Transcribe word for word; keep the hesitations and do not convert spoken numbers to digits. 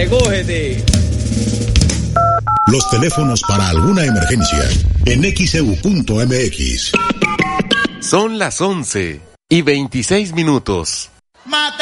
recógete. Los teléfonos para alguna emergencia en X E U punto M X. Son las once y veintiséis minutos. Mata